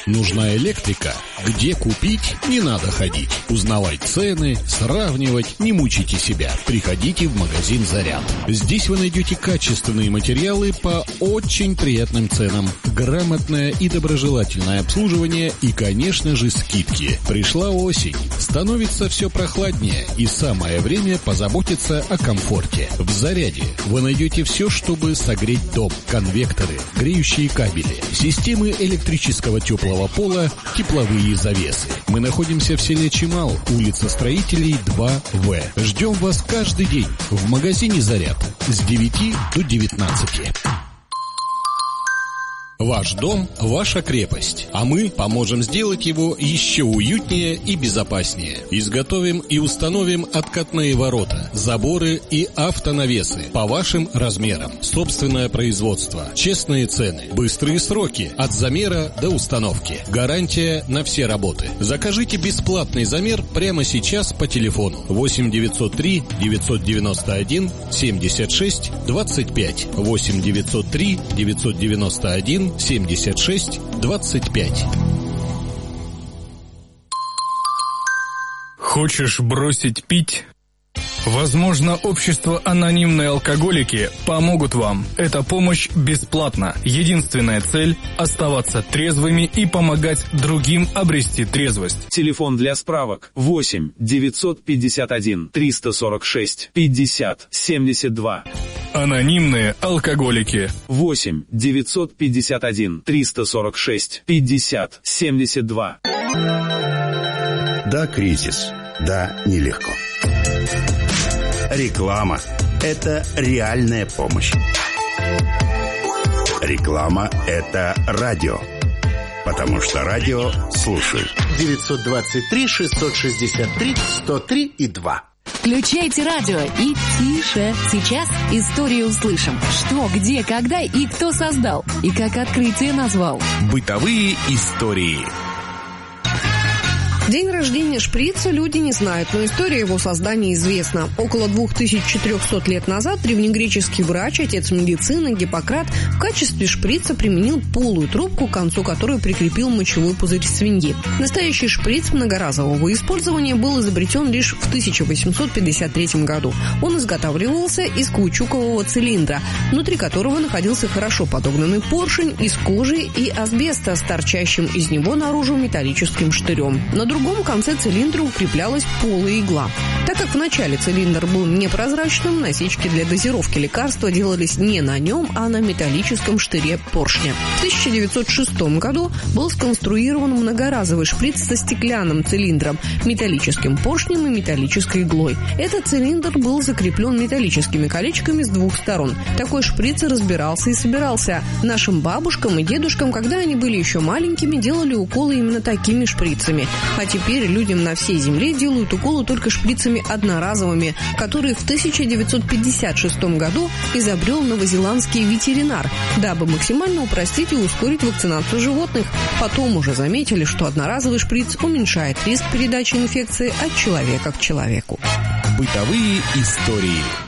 Нужна электрика? Где купить? Не надо ходить. Узнавать цены, сравнивать, не мучайте себя. Приходите в магазин «Заряд». Здесь вы найдете качественные материалы по очень приятным ценам, грамотное и доброжелательное обслуживание и, конечно же, скидки. Пришла осень. Становится все прохладнее, и самое время позаботиться о комфорте. В «Заряде» вы найдете все, чтобы согреть дом. Конвекторы, греющие кабели, системы электрического теплого пола, тепловые завесы. Мы находимся в селе Чимал, улица Строителей, 2В. Ждем вас каждый день в магазине «Заряд» с 9 до 19. Ваш дом – ваша крепость, а мы поможем сделать его еще уютнее и безопаснее. Изготовим и установим откатные ворота, заборы и автонавесы по вашим размерам. Собственное производство, честные цены, быстрые сроки от замера до установки. Гарантия на все работы. Закажите бесплатный замер прямо сейчас по телефону 8 903 991 76 25 8 903 991 76 25. Хочешь бросить пить? Возможно, общество «Анонимные алкоголики» помогут вам. Эта помощь бесплатна. Единственная цель – оставаться трезвыми и помогать другим обрести трезвость. Телефон для справок 8 951 346 50 72. «Анонимные алкоголики». 8 951 346 50 72. Да, кризис. Да, нелегко. Реклама – это реальная помощь. Реклама – это радио. Потому что радио слушают. 923-663-103-2. Включайте радио и тише. Сейчас историю услышим. Что, где, когда и кто создал. И как открытие назвал. Бытовые истории. День рождения шприца люди не знают, но история его создания известна. Около 2400 лет назад древнегреческий врач, отец медицины Гиппократ в качестве шприца применил полую трубку, к концу которой прикрепил мочевой пузырь свиньи. Настоящий шприц многоразового использования был изобретен лишь в 1853 году. Он изготавливался из каучукового цилиндра, внутри которого находился хорошо подогнанный поршень из кожи и асбеста с торчащим из него наружу металлическим штырем. На другом конце цилиндра укреплялась полая игла. Так как вначале цилиндр был непрозрачным, насечки для дозировки лекарства делались не на нем, а на металлическом штыре поршня. В 1906 году был сконструирован многоразовый шприц со стеклянным цилиндром, металлическим поршнем и металлической иглой. Этот цилиндр был закреплен металлическими колечками с двух сторон. Такой шприц разбирался и собирался. Нашим бабушкам и дедушкам, когда они были еще маленькими, делали уколы именно такими шприцами. А теперь людям на всей земле делают уколы только шприцами одноразовыми, которые в 1956 году изобрел новозеландский ветеринар, дабы максимально упростить и ускорить вакцинацию животных. Потом уже заметили, что одноразовый шприц уменьшает риск передачи инфекции от человека к человеку. Бытовые истории.